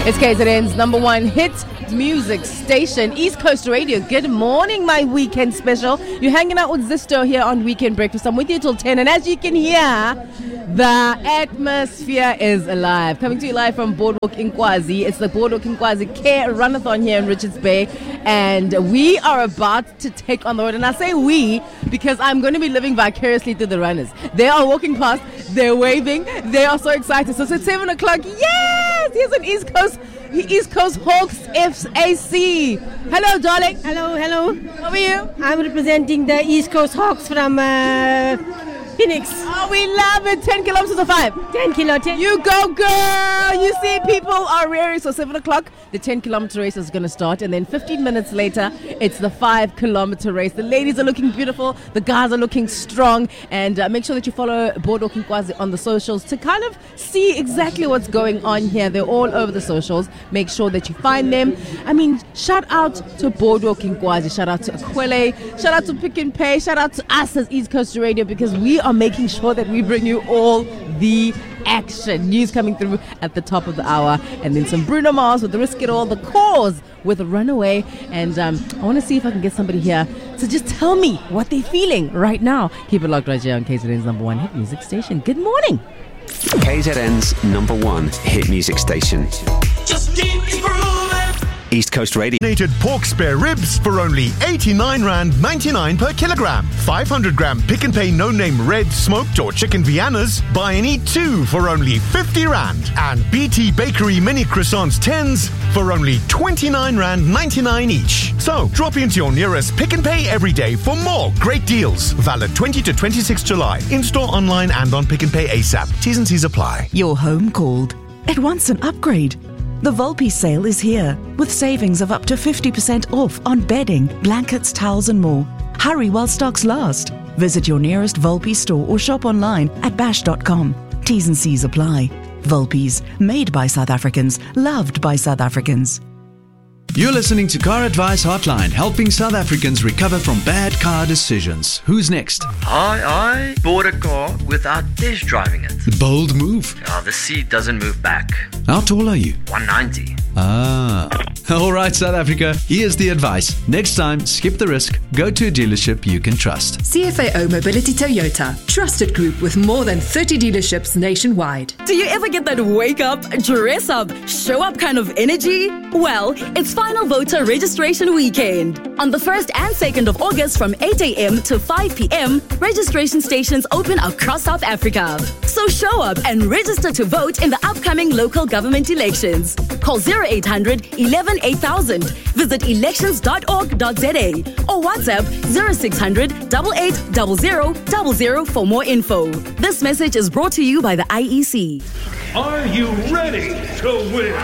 It's KZN's number one hit music station, East Coast Radio. Good morning, my weekend special. You're hanging out with Zisto here on Weekend Breakfast. I'm with you till 10, and as you can hear, the atmosphere is alive. Coming to you live from Boardwalk Inkwazi. It's the Boardwalk Inkwazi Care Runathon here in Richards Bay, and we are about to take on the road. And I say we because I'm going to be living vicariously through the runners. They are walking past, they're waving, they are so excited. So it's at 7 o'clock. Yes! Here's an East Coast Hawks FAC. Hello, darling. Hello. How are you? I'm representing the East Coast Hawks from Phoenix. Oh, we love it. 10 kilometers or 5? 10 kilometers. You go, girl. You see, people are rearing. So 7 o'clock, the 10-kilometer race is going to start. And then 15 minutes later, it's the 5-kilometer race. The ladies are looking beautiful. The guys are looking strong. And make sure that you follow Boardwalk Inkwazi on the socials to kind of see exactly what's going on here. They're all over the socials. Make sure that you find them. I mean, shout out to Boardwalk Inkwazi. Shout out to Aquile. Shout out to Pick and Pay. Shout out to us as East Coast Radio, because we are making sure that we bring you all the action. News coming through at the top of the hour, and then some Bruno Mars with the Risk It All, The Cause with Runaway. And I want to see if I can get somebody here to just tell me what they're feeling right now. Keep it locked right here on KZN's number one hit music station. Good morning. KZN's number one hit music station. Just keep improving. East Coast Radio. Pork spare ribs for only R89.99 per kilogram. 500 gram Pick and Pay no-name red, smoked or chicken Viennas. Buy and eat 2 for only 50 rand. And BT Bakery mini croissants 10s for only 29 rand 99 each. So drop into your nearest Pick and Pay every day for more great deals. Valid 20 to 26 July. In-store, online and on Pick and Pay ASAP. T's and C's apply. Your home called. It wants an upgrade. The Volpe sale is here with savings of up to 50% off on bedding, blankets, towels and more. Hurry while stocks last. Visit your nearest Volpe store or shop online at bash.com. T's and C's apply. Volpe's, made by South Africans, loved by South Africans. You're listening to Car Advice Hotline, helping South Africans recover from bad car decisions. Who's next? I bought a car without test driving it. Bold move. The seat doesn't move back. How tall are you? 190. All right, South Africa, here's the advice. Next time, skip the risk. Go to a dealership you can trust. CFAO Mobility Toyota. Trusted group with more than 30 dealerships nationwide. Do you ever get that wake up, dress up, show up kind of energy? Well, it's Final Voter Registration Weekend. On the 1st and 2nd of August from 8 a.m. to 5 p.m., registration stations open across South Africa. So show up and register to vote in the upcoming local government elections. Call 0800 11 8000. Visit elections.org.za or WhatsApp 0600 8800 00 for more info. This message is brought to you by the IEC. Are you ready to win?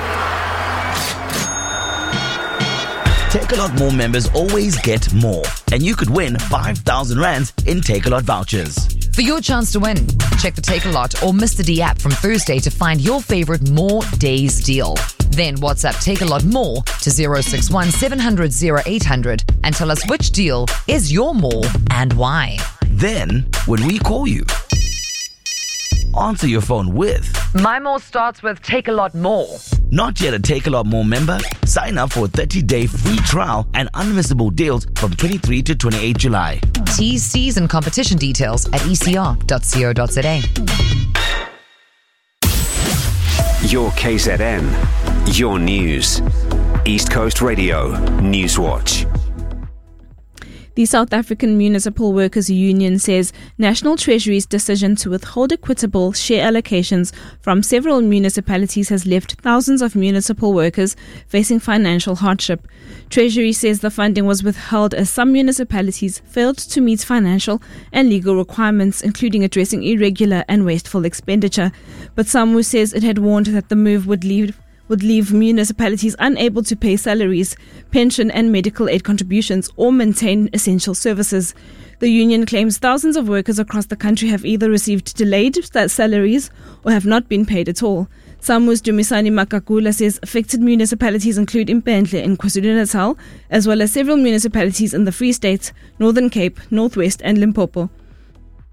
Take A Lot More members always get more, and you could win 5,000 rands in Take A Lot vouchers. For your chance to win, check the Take A Lot or Mr. D app from Thursday to find your favorite More Days deal. Then WhatsApp Take A Lot More to 061 700 0800 and tell us which deal is your more and why. Then, when we call you, answer your phone with My More starts with Take A Lot More. Not yet a Take A Lot More member? Sign up for a 30-day free trial and unmissable deals from 23 to 28 July. T's, C's and competition details at ecr.co.za. Your KZN. Your news. East Coast Radio Newswatch. The South African Municipal Workers Union says National Treasury's decision to withhold equitable share allocations from several municipalities has left thousands of municipal workers facing financial hardship. Treasury says the funding was withheld as some municipalities failed to meet financial and legal requirements, including addressing irregular and wasteful expenditure. But SAMWU says it had warned that the move would leave municipalities unable to pay salaries, pension and medical aid contributions or maintain essential services. The union claims thousands of workers across the country have either received delayed salaries or have not been paid at all. SAMWU's Dumisani Makakula says affected municipalities include Impendle in KwaZulu-Natal, as well as several municipalities in the Free State, Northern Cape, Northwest and Limpopo.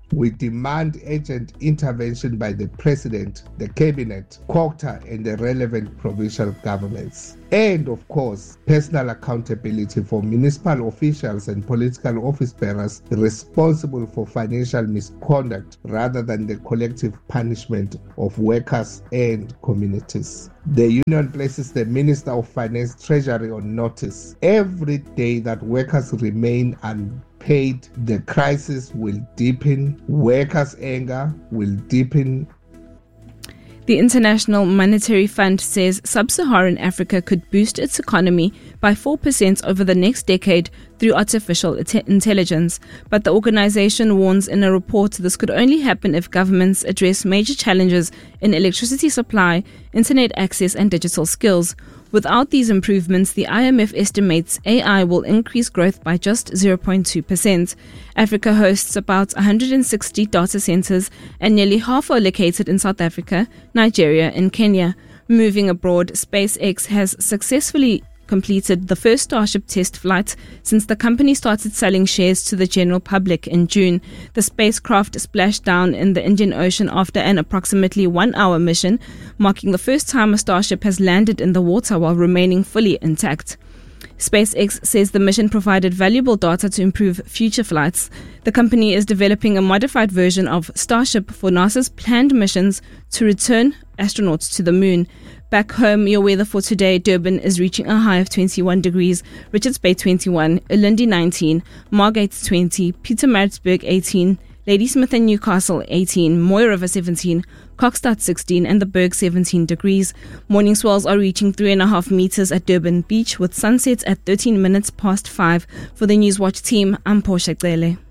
We demand urgent intervention by the President, the Cabinet, COGTA and the relevant provincial governments. And of course, personal accountability for municipal officials and political office bearers responsible for financial misconduct rather than the collective punishment of workers and communities. The union places the Minister of Finance Treasury on notice. Every day that workers remain unpaid, the crisis will deepen, workers' anger will deepen. The International Monetary Fund says sub-Saharan Africa could boost its economy by 4% over the next decade through artificial intelligence. But the organization warns in a report this could only happen if governments address major challenges in electricity supply, internet access and digital skills. Without these improvements, the IMF estimates AI will increase growth by just 0.2%. Africa hosts about 160 data centers, and nearly half are located in South Africa, Nigeria, and Kenya. Moving abroad, SpaceX has successfully completed the first Starship test flight since the company started selling shares to the general public in June. The spacecraft splashed down in the Indian Ocean after an approximately 1-hour mission, marking the first time a Starship has landed in the water while remaining fully intact. SpaceX says the mission provided valuable data to improve future flights. The company is developing a modified version of Starship for NASA's planned missions to return astronauts to the moon. Back home, your weather for today: Durban is reaching a high of 21 degrees, Richards Bay 21, Ulindi 19, Margate 20, Pietermaritzburg 18, Ladysmith and Newcastle 18, Moy River 17, Kokstad 16 and the Berg 17 degrees. Morning swells are reaching 3.5 meters at Durban Beach with sunsets at 13 minutes past 5. For the Newswatch team, I'm Portia Cele.